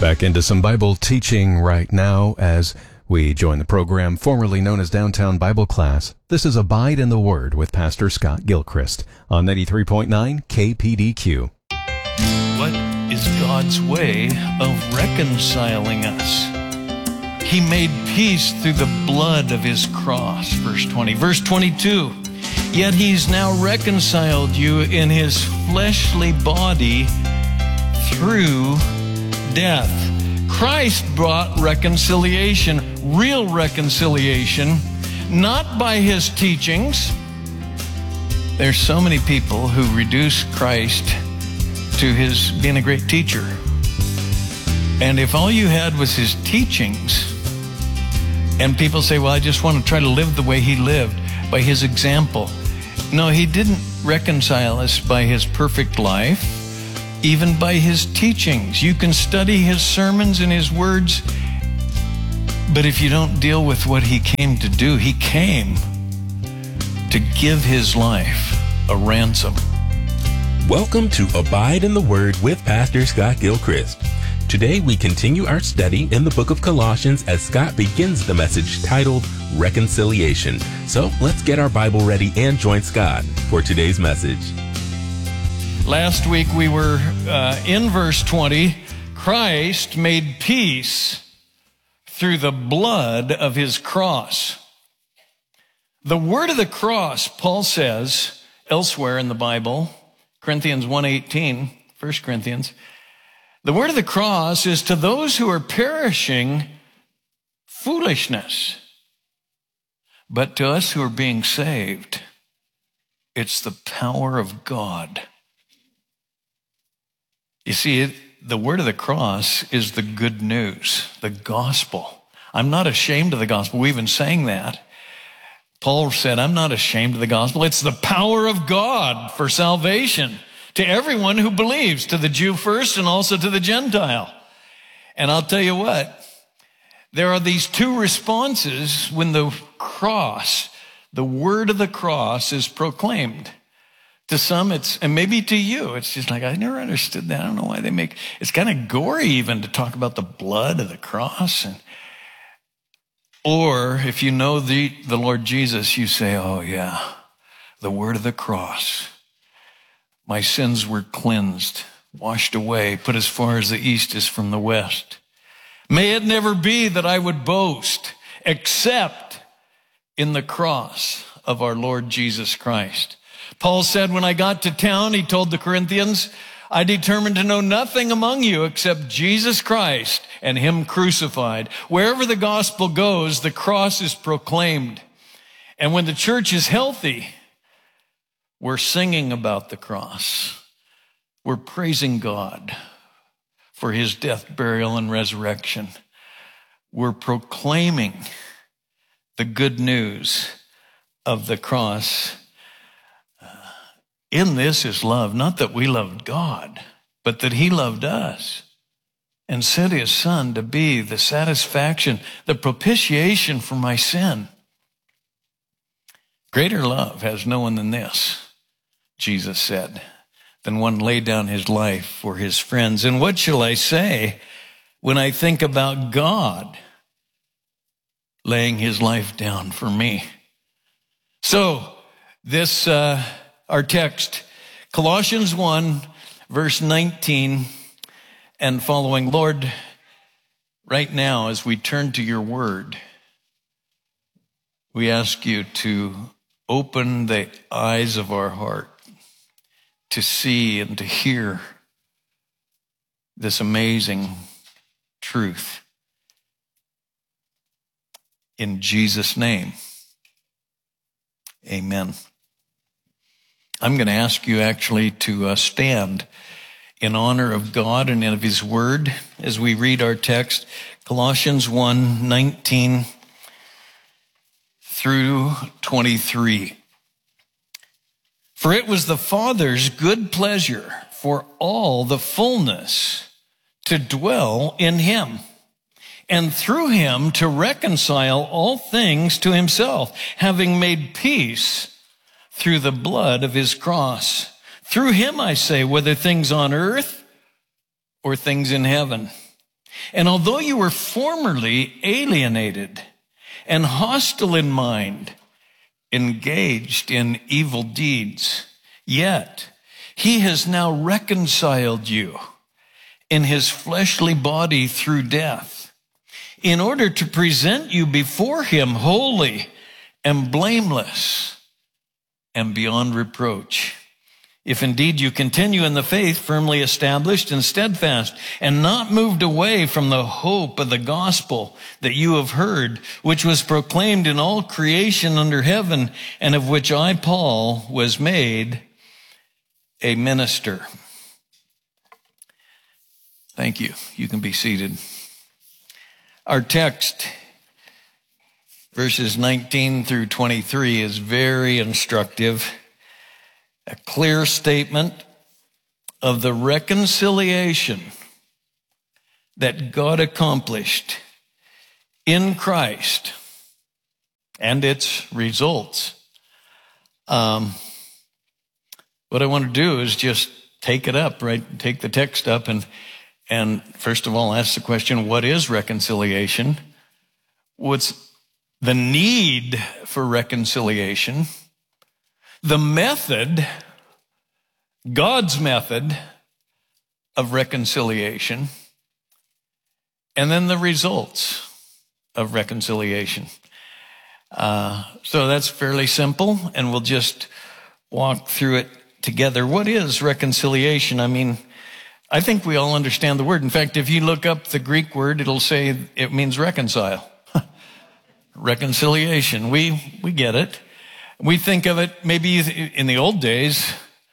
Back into some Bible teaching right now as we join the program formerly known as Downtown Bible Class. This is Abide in the Word with Pastor Scott Gilchrist on 93.9 KPDQ. What is God's way of reconciling us? He made peace through the blood of his cross, verse 20. Verse 22, yet he's now reconciled you in his fleshly body through death. Christ brought reconciliation, real reconciliation, not by his teachings. There's so many people who reduce Christ to his being a great teacher. And if all you had was his teachings, and people say, well, I just want to try to live the way he lived, by his example. No, he didn't reconcile us by his perfect life, even by his teachings. You can study his sermons and his words, but if you don't deal with what he came to do, he came to give his life a ransom. Welcome to Abide in the Word with Pastor Scott Gilchrist. Today we continue our study in the book of Colossians as Scott begins the message titled Reconciliation. So let's get our Bible ready and join Scott for today's message. Last week we were in verse 20. Christ made peace through the blood of his cross. The word of the cross, Paul says elsewhere in the Bible, Corinthians 1:18, 1 Corinthians, the word of the cross is to those who are perishing foolishness. But to us who are being saved, it's the power of God. You see, the word of the cross is the good news, the gospel. I'm not ashamed of the gospel. We even sang that. Paul said, I'm not ashamed of the gospel. It's the power of God for salvation to everyone who believes, to the Jew first and also to the Gentile. And I'll tell you what, there are these two responses when the cross, the word of the cross, is proclaimed. To some, and maybe to you, it's just like, I never understood that. I don't know why they it's kind of gory even to talk about the blood of the cross. Or if you know the Lord Jesus, you say, oh yeah, the word of the cross. My sins were cleansed, washed away, put as far as the east is from the west. May it never be that I would boast except in the cross of our Lord Jesus Christ. Paul said, when I got to town, he told the Corinthians, I determined to know nothing among you except Jesus Christ and him crucified. Wherever the gospel goes, the cross is proclaimed. And when the church is healthy, we're singing about the cross. We're praising God for his death, burial, and resurrection. We're proclaiming the good news of the cross. In this is love, not that we loved God, but that he loved us and sent his son to be the satisfaction, the propitiation for my sin. Greater love has no one than this, Jesus said, than one lay down his life for his friends. And what shall I say when I think about God laying his life down for me? So this, our text, Colossians 1, verse 19 and following. Lord, right now as we turn to your word, we ask you to open the eyes of our heart to see and to hear this amazing truth. In Jesus' name, amen. I'm going to ask you actually to stand in honor of God and of his word as we read our text, Colossians 1:19 through 23. For it was the Father's good pleasure for all the fullness to dwell in him, and through him to reconcile all things to himself, having made peace through the blood of his cross. Through him, I say, whether things on earth or things in heaven. And although you were formerly alienated and hostile in mind, engaged in evil deeds, yet he has now reconciled you in his fleshly body through death, in order to present you before him holy and blameless and beyond reproach. If indeed you continue in the faith, firmly established and steadfast, and not moved away from the hope of the gospel that you have heard, which was proclaimed in all creation under heaven, and of which I, Paul, was made a minister. Thank you. You can be seated. Our text, verses 19 through 23, is very instructive. A clear statement of the reconciliation that God accomplished in Christ and its results. What I want to do is just take it up, right? Take the text up and first of all, ask the question, what is reconciliation? What's the need for reconciliation? The method, God's method of reconciliation, and then the results of reconciliation. So that's fairly simple, and we'll just walk through it together. What is reconciliation? I mean, I think we all understand the word. In fact, if you look up the Greek word, it'll say it means reconcile. Reconciliation. We get it. We think of it maybe in the old days.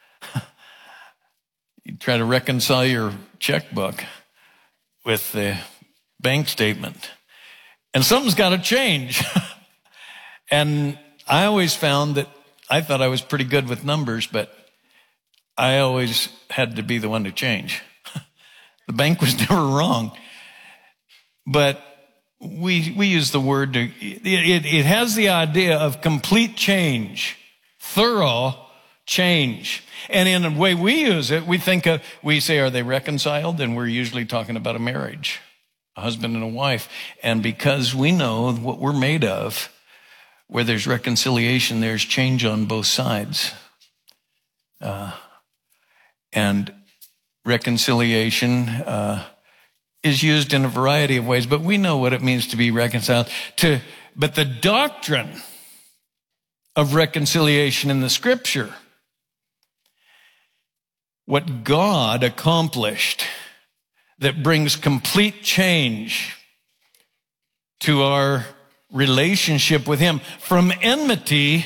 You try to reconcile your checkbook with the bank statement. And something's got to change. And I always found that I thought I was pretty good with numbers, but I always had to be the one to change. The bank was never wrong. But we use the word to, it has the idea of complete change, thorough change. And in the way we use it, we say, are they reconciled? And we're usually talking about a marriage, a husband and a wife. And because we know what we're made of, where there's reconciliation, there's change on both sides. And reconciliation is used in a variety of ways, but we know what it means to be reconciled. But the doctrine of reconciliation in the Scripture, what God accomplished that brings complete change to our relationship with Him, from enmity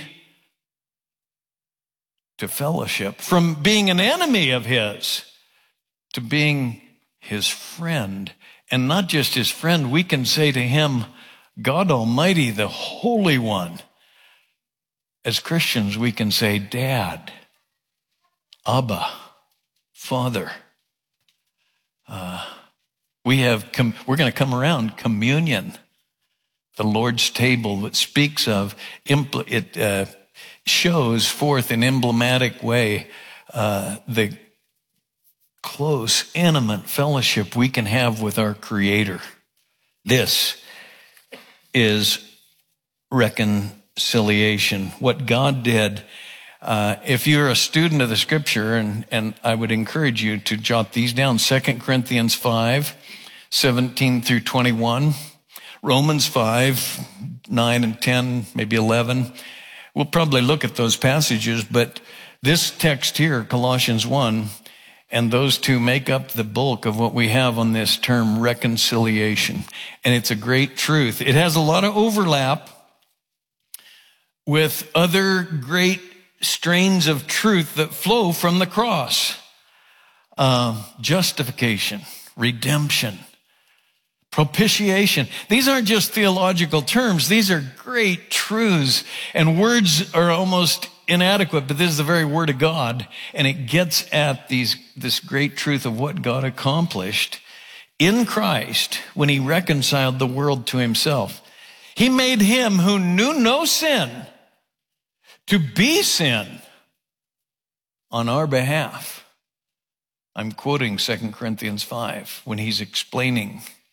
to fellowship, from being an enemy of His to being His friend. And not just His friend, we can say to Him, God Almighty, the Holy One. As Christians, we can say, Dad, Abba, Father. We're going to come around communion, the Lord's table that speaks of, it shows forth in emblematic way the close, intimate fellowship we can have with our Creator. This is reconciliation. What God did. If you're a student of the Scripture, and I would encourage you to jot these down, 2 Corinthians 5, 17 through 21, Romans 5, 9 and 10, maybe 11. We'll probably look at those passages, but this text here, Colossians 1, and those two make up the bulk of what we have on this term reconciliation. And it's a great truth. It has a lot of overlap with other great strains of truth that flow from the cross. Justification, redemption, propitiation. These aren't just theological terms. These are great truths, and words are almost inadequate, but this is the very Word of God, and it gets at this great truth of what God accomplished in Christ when He reconciled the world to Himself. He made Him who knew no sin to be sin on our behalf. I'm quoting 2 Corinthians 5 when he's explaining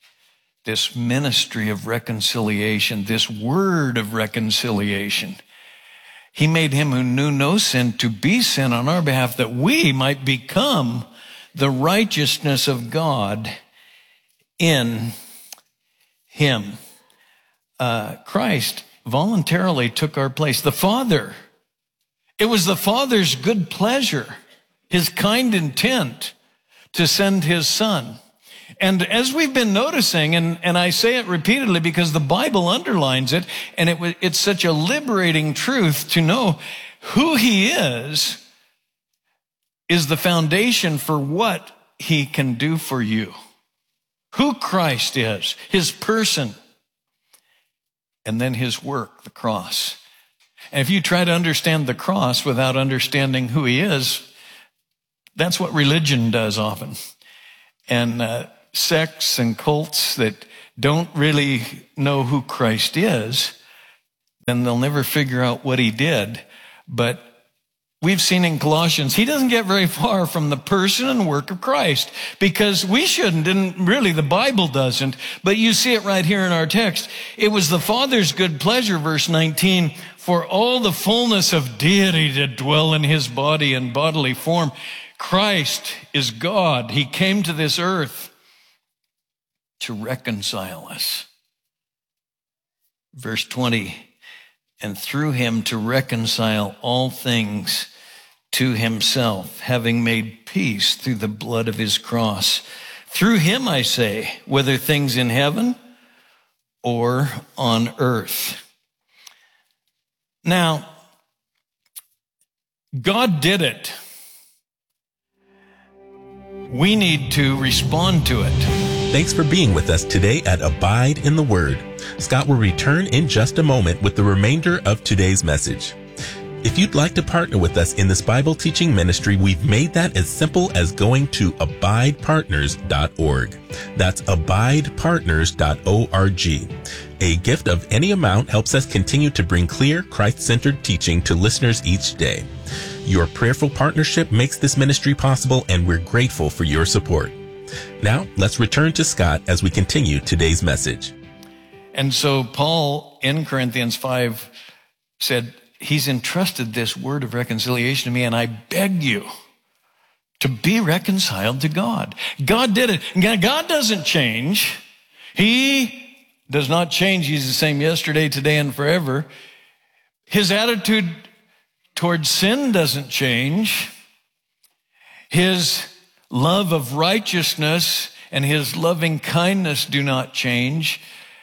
this ministry of reconciliation, this word of reconciliation. He made him who knew no sin to be sin on our behalf, that we might become the righteousness of God in him. Christ voluntarily took our place. The Father, it was the Father's good pleasure, his kind intent to send his Son. And as we've been noticing, and I say it repeatedly because the Bible underlines it, and it's such a liberating truth to know who he is the foundation for what he can do for you. Who Christ is, his person, and then his work, the cross. And if you try to understand the cross without understanding who he is, that's what religion does often. And sects and cults that don't really know who Christ is, then they'll never figure out what he did. But we've seen in Colossians, he doesn't get very far from the person and work of Christ, because we shouldn't, and really the Bible doesn't, but you see it right here in our text. It was the Father's good pleasure, verse 19, for all the fullness of deity to dwell in his body in bodily form. Christ is God. He came to this earth to reconcile us. Verse 20, and through him to reconcile all things to himself, having made peace through the blood of his cross. Through him, I say, whether things in heaven or on earth. Now, God did it. We need to respond to it. Thanks for being with us today at Abide in the Word. Scott will return in just a moment with the remainder of today's message. If you'd like to partner with us in this Bible teaching ministry, we've made that as simple as going to abidepartners.org. That's abidepartners.org. A gift of any amount helps us continue to bring clear, Christ-centered teaching to listeners each day. Your prayerful partnership makes this ministry possible, and we're grateful for your support. Now, let's return to Scott as we continue today's message. And so Paul in Corinthians 5 said, he's entrusted this word of reconciliation to me, and I beg you to be reconciled to God. God did it. God doesn't change. He does not change. He's the same yesterday, today, and forever. His attitude towards sin doesn't change. His love of righteousness and his loving kindness do not change.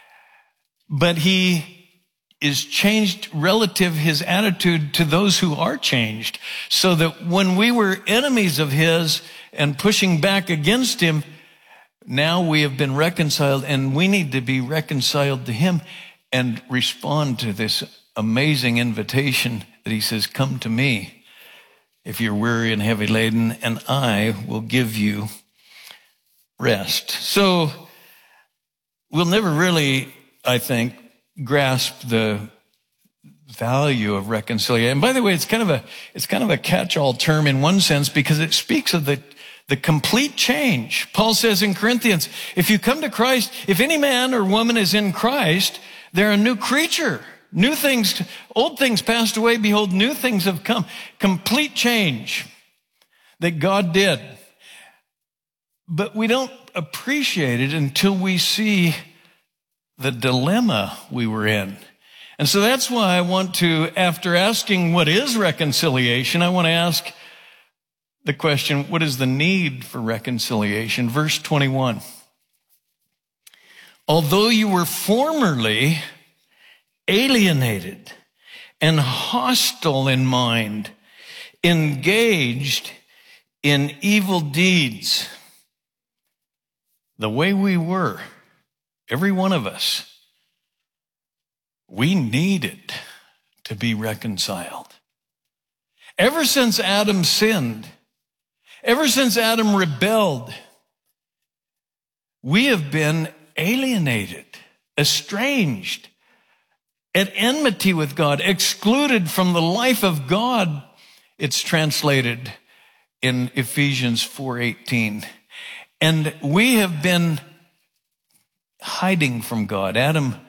But he is changed relative his attitude to those who are changed. So that when we were enemies of his and pushing back against him, now we have been reconciled, and we need to be reconciled to him and respond to this amazing invitation that he says, come to me if you're weary and heavy laden, and I will give you rest. So we'll never really, I think, grasp the value of reconciliation. And by the way, it's kind of a catch-all term in one sense, because it speaks of the complete change. Paul says in Corinthians, if you come to Christ, if any man or woman is in Christ, they're a new creature. New things, old things passed away. Behold, new things have come. Complete change that God did. But we don't appreciate it until we see the dilemma we were in. And so that's why I want to, after asking what is reconciliation, I want to ask the question, what is the need for reconciliation? Verse 21. Although you were formerly alienated and hostile in mind, engaged in evil deeds, the way we were, every one of us, we needed to be reconciled. Ever since Adam sinned, ever since Adam rebelled, we have been alienated, estranged, at enmity with God, excluded from the life of God. It's translated in Ephesians 4:18. And we have been hiding from God.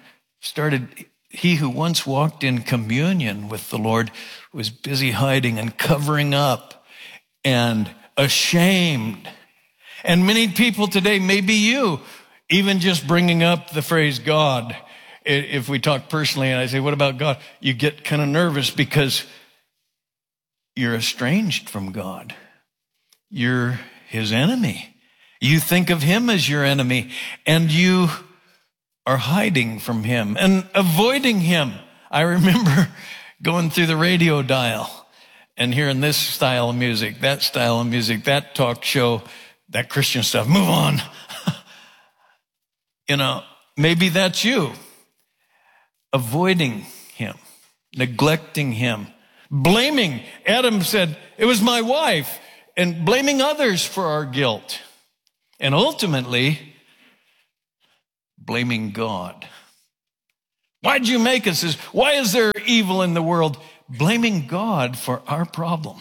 He who once walked in communion with the Lord was busy hiding and covering up and ashamed. And many people today, maybe you, even just bringing up the phrase God, if we talk personally and I say, what about God? You get kind of nervous because you're estranged from God. You're his enemy. You think of him as your enemy, and you are hiding from him and avoiding him. I remember going through the radio dial and hearing this style of music, that style of music, that talk show, that Christian stuff. Move on. Maybe that's you. Avoiding him, neglecting him, blaming. Adam said, it was my wife, and blaming others for our guilt. And ultimately, blaming God. Why'd you make us this? Why is there evil in the world? Blaming God for our problem.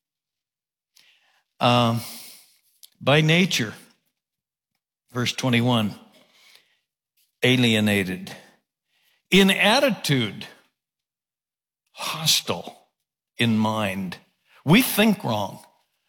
By nature, verse 21, alienated. In attitude, hostile in mind. We think wrong.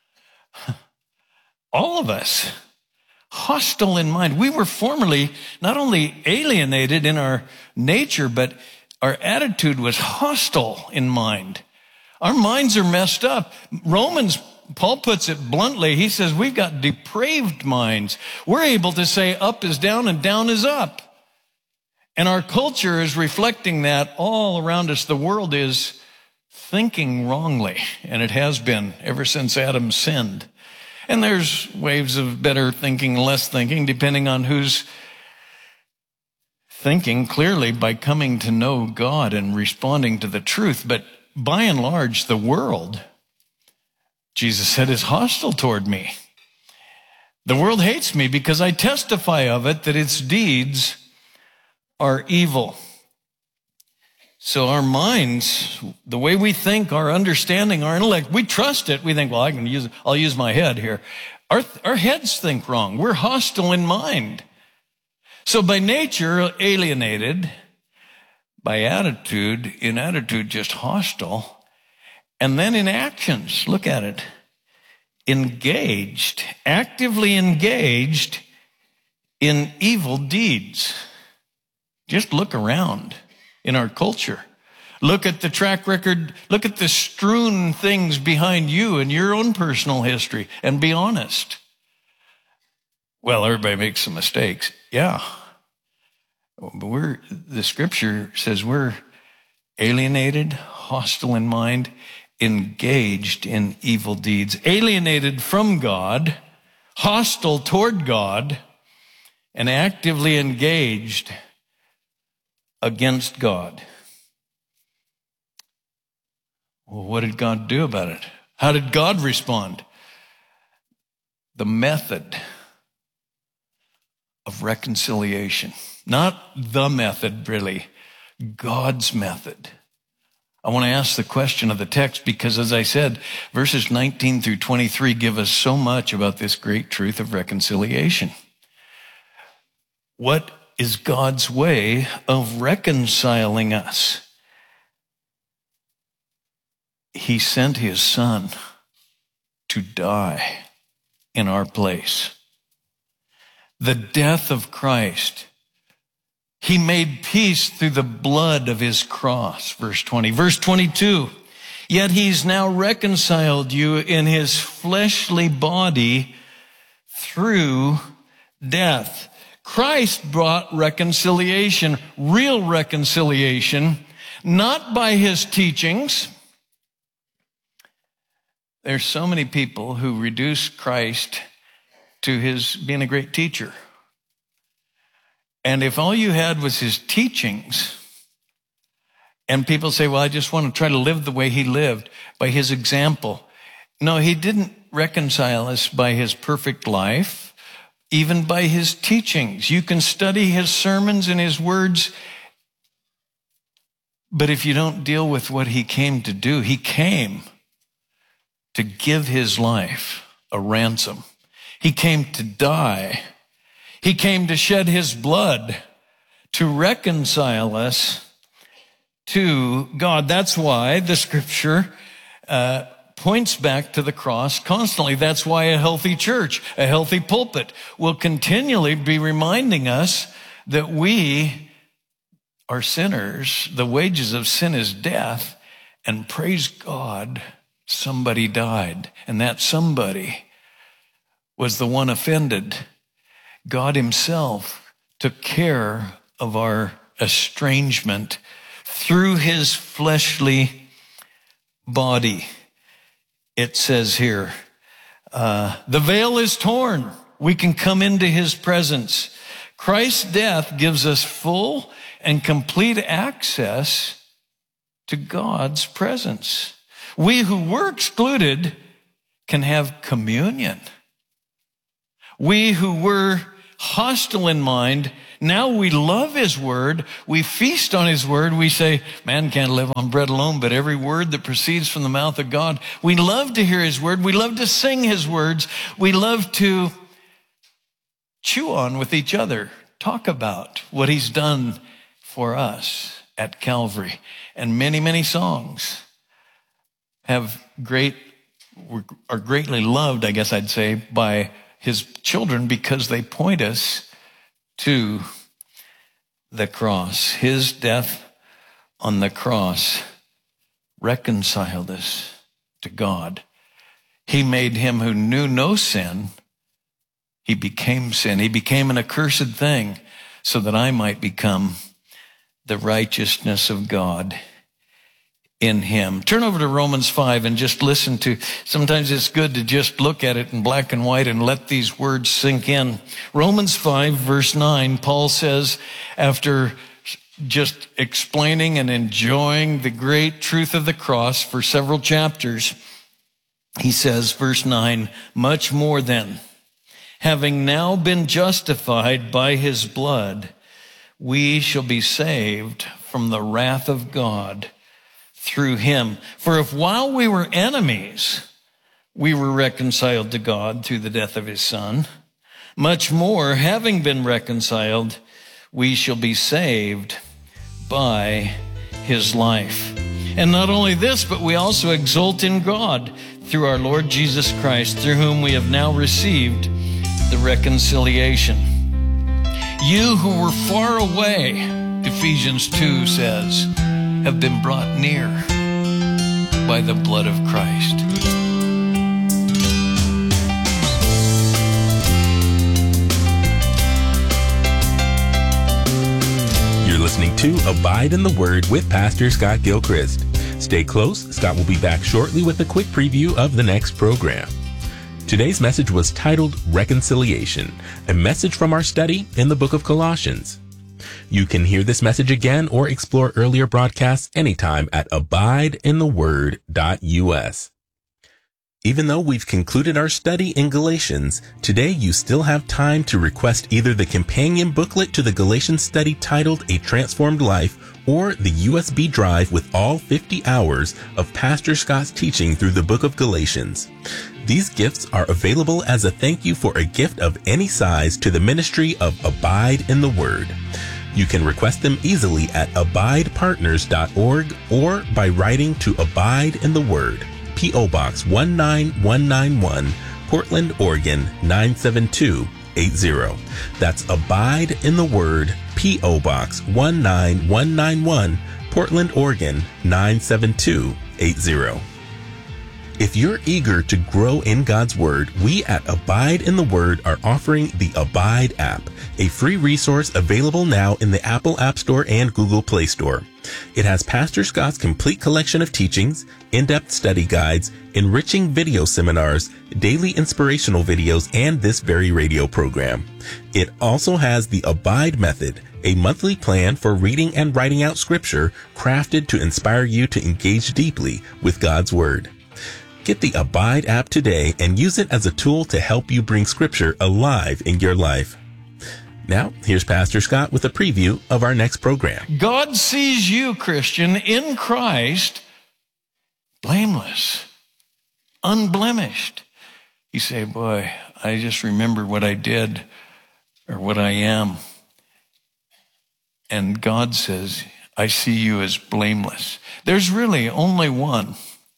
All of us. Hostile in mind. We were formerly not only alienated in our nature, but our attitude was hostile in mind. Our minds are messed up. Paul puts it bluntly. He says we've got depraved minds. We're able to say up is down and down is up. And our culture is reflecting that all around us. The world is thinking wrongly, and it has been ever since Adam sinned. And there's waves of better thinking, less thinking, depending on who's thinking clearly by coming to know God and responding to the truth. But by and large, the world, Jesus said, is hostile toward me. The world hates me because I testify of it that its deeds are evil. So our minds, the way we think, our understanding, our intellect, we trust it. We think, well, I'll use my head here. Our heads think wrong. We're hostile in mind. So by nature, alienated. By attitude, just hostile. And then in actions, look at it. Engaged, actively engaged in evil deeds. Just look around in our culture. Look at the track record. Look at the strewn things behind you and your own personal history, and be honest. Well, everybody makes some mistakes. Yeah. But the scripture says we're alienated, hostile in mind, engaged in evil deeds, alienated from God, hostile toward God, and actively engaged against God. Well, what did God do about it? How did God respond? The method of reconciliation. Not the method, really. God's method. I want to ask the question of the text because, as I said, verses 19 through 23 give us so much about this great truth of reconciliation. What is God's way of reconciling us? He sent his son to die in our place. The death of Christ. He made peace through the blood of his cross, verse 20. Verse 22, yet he's now reconciled you in his fleshly body through death. Christ brought reconciliation, real reconciliation, not by his teachings. There's so many people who reduce Christ to his being a great teacher. And if all you had was his teachings, and people say, well, I just want to try to live the way he lived, by his example. No, he didn't reconcile us by his perfect life, even by his teachings. You can study his sermons and his words, but if you don't deal with what he came to do, he came to give his life a ransom. He came to die. He came to shed his blood to reconcile us to God. That's why the scripture points back to the cross constantly. That's why a healthy church, a healthy pulpit will continually be reminding us that we are sinners. The wages of sin is death. And praise God, somebody died. And that somebody was the one offended. God himself took care of our estrangement through his fleshly body. It says here, the veil is torn. We can come into his presence. Christ's death gives us full and complete access to God's presence. We who were excluded can have communion. We who were hostile in mind, now we love his word. We feast on his word. We say, man can't live on bread alone, but every word that proceeds from the mouth of God. We love to hear his word. We love to sing his words. We love to chew on with each other, talk about what he's done for us at Calvary. And many, many songs are greatly loved, I guess I'd say, by his children because they point us to the cross. His death on the cross reconciled us to God. He made him who knew no sin. He became sin. He became an accursed thing so that I might become the righteousness of God in him. Turn over to Romans 5 and just listen to, sometimes it's good to just look at it in black and white and let these words sink in. Romans 5 verse 9, Paul says, after just explaining and enjoying the great truth of the cross for several chapters, he says, verse 9, much more then, having now been justified by his blood, we shall be saved from the wrath of God through him. For if while we were enemies, we were reconciled to God through the death of his son, much more, having been reconciled, we shall be saved by his life. And not only this, but we also exult in God through our Lord Jesus Christ, through whom we have now received the reconciliation. You who were far away, Ephesians 2 says, have been brought near by the blood of Christ. You're listening to Abide in the Word with Pastor Scott Gilchrist. Stay close. Scott will be back shortly with a quick preview of the next program. Today's message was titled Reconciliation, a message from our study in the book of Colossians. You can hear this message again or explore earlier broadcasts anytime at abideintheword.us. Even though we've concluded our study in Galatians, today you still have time to request either the companion booklet to the Galatians study titled A Transformed Life or the USB drive with all 50 hours of Pastor Scott's teaching through the book of Galatians. These gifts are available as a thank you for a gift of any size to the ministry of Abide in the Word. You can request them easily at abidepartners.org or by writing to Abide in the Word, P.O. Box 19191, Portland, Oregon 97280. That's Abide in the Word, P.O. Box 19191, Portland, Oregon 97280. If you're eager to grow in God's Word, we at Abide in the Word are offering the Abide app, a free resource available now in the Apple App Store and Google Play Store. It has Pastor Scott's complete collection of teachings, in-depth study guides, enriching video seminars, daily inspirational videos, and this very radio program. It also has the Abide Method, a monthly plan for reading and writing out Scripture crafted to inspire you to engage deeply with God's Word. Get the Abide app today and use it as a tool to help you bring Scripture alive in your life. Now, here's Pastor Scott with a preview of our next program. God sees you, Christian, in Christ, blameless, unblemished. You say, boy, I just remember what I did or what I am. And God says, I see you as blameless. There's really only one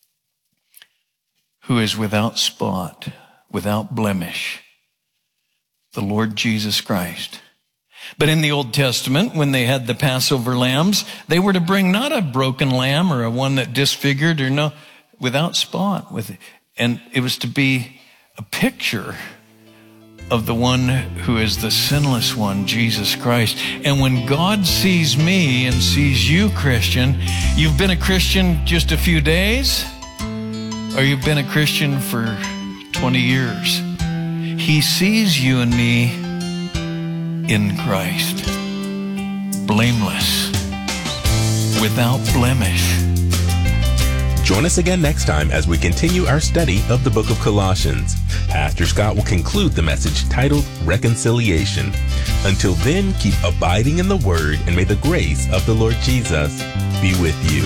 who is without spot, without blemish, the Lord Jesus Christ. But in the Old Testament, when they had the Passover lambs, they were to bring not a broken lamb or a one that disfigured or no, without spot. And it was to be a picture of the one who is the sinless one, Jesus Christ. And when God sees me and sees you, Christian, you've been a Christian just a few days, or you've been a Christian for 20 years. He sees you and me in Christ, blameless, without blemish. Join us again next time as we continue our study of the book of Colossians. Pastor Scott will conclude the message titled Reconciliation. Until then, keep abiding in the Word, and may the grace of the Lord Jesus be with you.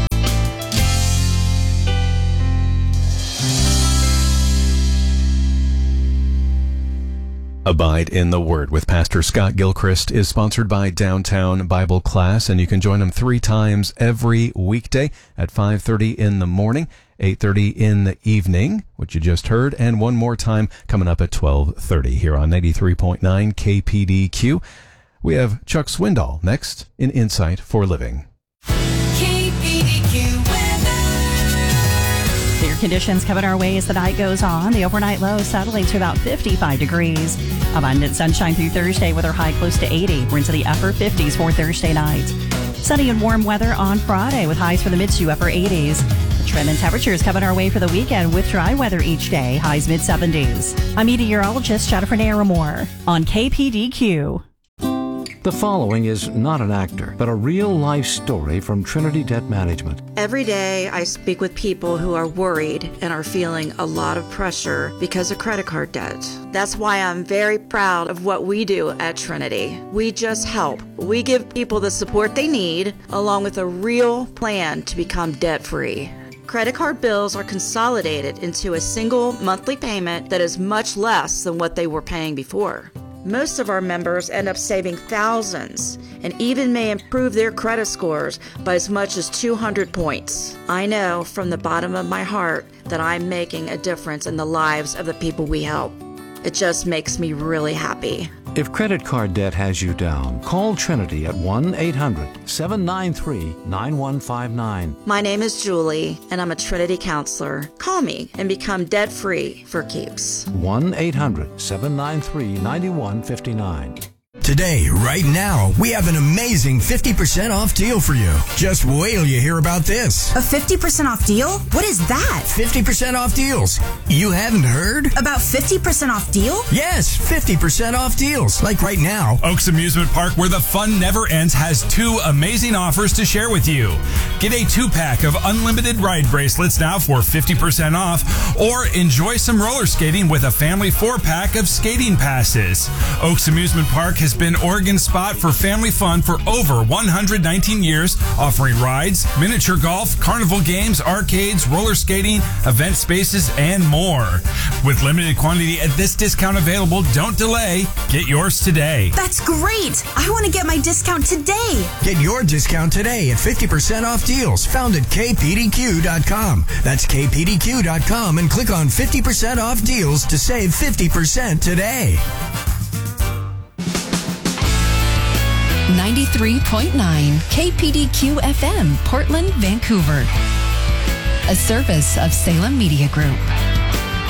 Abide in the Word with Pastor Scott Gilchrist is sponsored by Downtown Bible Class, and you can join them 3 times every weekday at 5:30 in the morning, 8:30 in the evening, which you just heard, and one more time coming up at 12:30 here on 93.9 KPDQ. We have Chuck Swindoll next in Insight for Living. Clear conditions coming our way as the night goes on. The overnight low settling to about 55 degrees. Abundant sunshine through Thursday with our high close to 80. We're into the upper 50s for Thursday night. Sunny and warm weather on Friday with highs for the mid to upper 80s. The trend in temperatures coming our way for the weekend with dry weather each day. Highs mid 70s. I'm meteorologist Jennifer Naramore on KPDQ. The following is not an actor, but a real-life story from Trinity Debt Management. Every day I speak with people who are worried and are feeling a lot of pressure because of credit card debt. That's why I'm very proud of what we do at Trinity. We just help. We give people the support they need, along with a real plan to become debt-free. Credit card bills are consolidated into a single monthly payment that is much less than what they were paying before. Most of our members end up saving thousands and even may improve their credit scores by as much as 200 points. I know from the bottom of my heart that I'm making a difference in the lives of the people we help. It just makes me really happy. If credit card debt has you down, call Trinity at 1-800-793-9159. My name is Julie, and I'm a Trinity counselor. Call me and become debt-free for keeps. 1-800-793-9159. Today, right now, we have an amazing 50% off deal for you. Just wait till you hear about this. A 50% off deal? What is that? 50% off deals. You haven't heard? About 50% off deal? Yes, 50% off deals. Like right now. Oaks Amusement Park, where the fun never ends, has 2 amazing offers to share with you. Get a 2-pack of unlimited ride bracelets now for 50% off, or enjoy some roller skating with a family 4-pack of skating passes. Oaks Amusement Park has been Oregon's spot for family fun for over 119 years, offering rides, miniature golf, carnival games, arcades, roller skating, event spaces, and more. With limited quantity at this discount available, don't delay. Get yours today. That's great! I want to get my discount today. Get your discount today at 50% off deals found at kpdq.com. That's kpdq.com and click on 50% off deals to save 50% today. 93.9 KPDQ FM, Portland, Vancouver. A service of Salem Media Group.